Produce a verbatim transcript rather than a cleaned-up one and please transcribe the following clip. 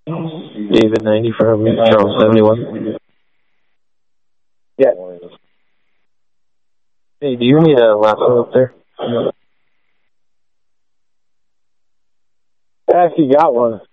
David ninety from Charles seventy-one. Yeah. Hey, do you need a lasso up there? I actually got one.